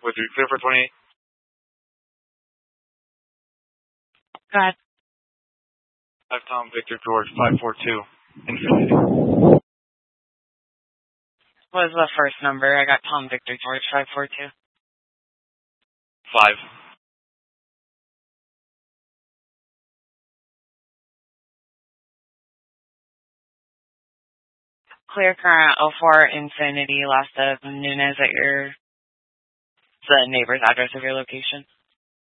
With you clear for 28? Go ahead. I have Tom Victor George 542 Infinity. What was the first number? I got Tom Victor George 542. 5. Clear current 04 Infinity, last of Nunez at the neighbor's address of your location.